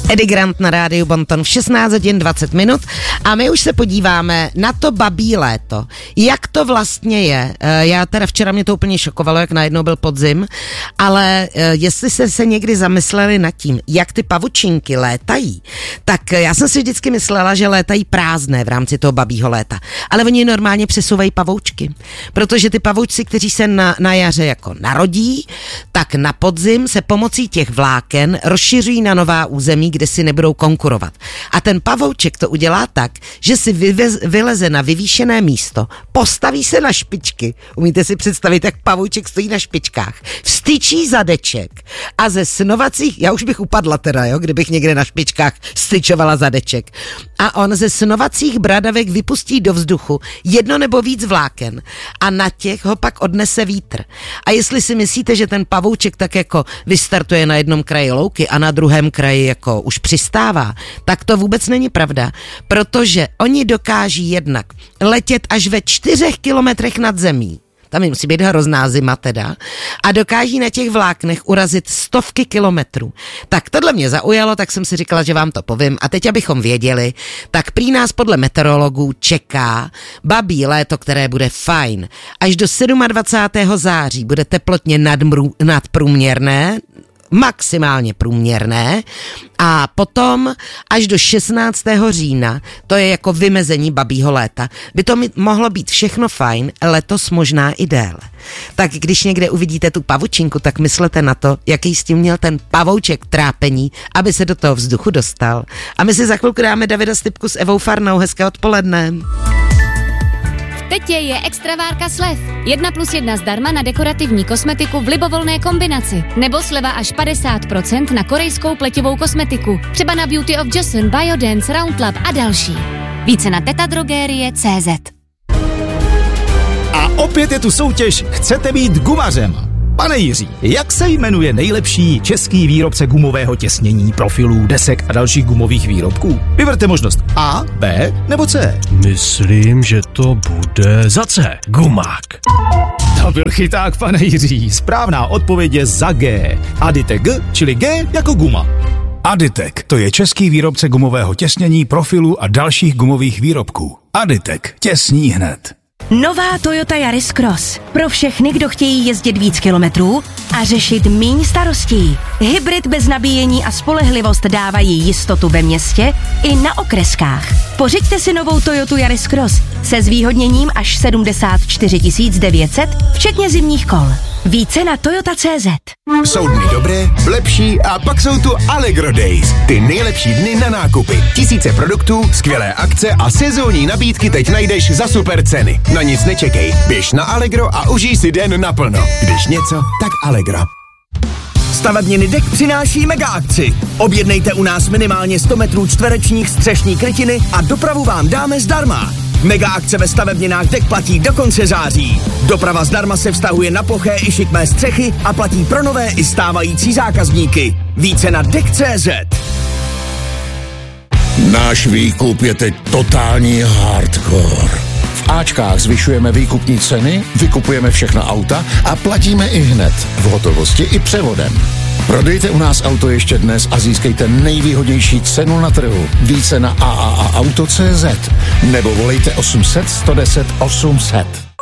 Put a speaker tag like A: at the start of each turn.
A: Eddie Grant na rádiu Bonton v 16 hodin 20 minut a my už se podíváme na to babí léto. Jak to vlastně je? Já teda včera mě to úplně šokovalo, jak najednou byl podzim, ale jestli jste se někdy zamysleli nad tím, jak ty pavučinky létají, tak já jsem si vždycky myslela, že létají prázdné v rámci toho babího léta, ale oni normálně přesouvají pavoučky, protože ty pavoučci, kteří se na jaře jako narodí, tak na podzim se pomocí těch vláken rozšiřují na nová území, kde si nebudou konkurovat. A ten pavouček to udělá tak, že si vyleze na vyvýšené místo, postaví se na špičky, umíte si představit, jak pavouček stojí na špičkách, vstyčí zadeček a ze snovacích, já už bych upadla teda, jo, kdybych někde na špičkách styčovala zadeček. A on ze snovacích bradavek vypustí do vzduchu jedno nebo víc vláken a na těch ho pak odnese vítr. A jestli si myslíte, že ten pavouček tak jako vystartuje na jednom kraji louky a na druhém kraji jako už přistává, tak to vůbec není pravda, protože oni dokáží jednak letět až ve 4 kilometrech nad zemí. Tam musí být hrozná zima teda. A dokáží na těch vláknech urazit 100 kilometrů. Tak tohle mě zaujalo, tak jsem si říkala, že vám to povím. A teď, abychom věděli, tak prý nás podle meteorologů čeká babí léto, které bude fajn. Až do 27. září bude teplotně nadprůměrné, maximálně průměrné a potom až do 16. října, to je jako vymezení babího léta, by to mohlo být všechno fajn, letos možná i déle. Tak když někde uvidíte tu pavučinku, tak myslete na to, jaký s tím měl ten pavouček trápení, aby se do toho vzduchu dostal. A my si za chvilku dáme Davida Stipku s Evou Farnou. Hezké odpoledne.
B: Teď je extravárka slev. 1+1 zdarma na dekorativní kosmetiku v libovolné kombinaci. Nebo sleva až 50% na korejskou pleťovou kosmetiku. Třeba na Beauty of Joseon, Biodance, Roundlab a další. Více na tetadrogerie.cz.
C: A opět je tu soutěž Chcete být gumařem? Pane Jiří, jak se jmenuje nejlepší český výrobce gumového těsnění, profilů, desek a dalších gumových výrobků? Vyberte možnost A, B nebo C.
D: Myslím, že to bude za C. Gumák.
C: To byl chyták, pane Jiří. Správná odpověď je za G. Aditek G, čili G jako guma.
E: Aditek, to je český výrobce gumového těsnění, profilů a dalších gumových výrobků. Aditek, těsní hned.
F: Nová Toyota Yaris Cross. Pro všechny, kdo chtějí jezdit víc kilometrů a řešit míň starostí. Hybrid bez nabíjení a spolehlivost dávají jistotu ve městě i na okreskách. Pořiďte si novou Toyotu Yaris Cross se zvýhodněním až 74 900, včetně zimních kol. Více na Toyota.cz.
G: Jsou dny dobré, lepší a pak jsou tu Allegro Days. Ty nejlepší dny na nákupy. Tisíce produktů, skvělé akce a sezónní nabídky teď najdeš za super ceny. Na nic nečekej, běž na Allegro a užij si den naplno. Když něco, tak Allegro.
H: Stavebniny DEK přináší mega akci. Objednejte u nás minimálně 100 metrů čtverečních střešní krytiny a dopravu vám dáme zdarma. Mega akce ve stavebninách DEK platí do konce září. Doprava zdarma se vztahuje na ploché i šikmé střechy a platí pro nové i stávající zákazníky. Více na DEK.cz.
I: Náš výkup je teď totální hardcore. V Ačkách zvyšujeme výkupní ceny, vykupujeme všechna auta a platíme i hned, v hotovosti i převodem. Prodejte u nás auto ještě dnes a získejte nejvýhodnější cenu na trhu. Více na AAAauto.cz nebo volejte 800 110 800.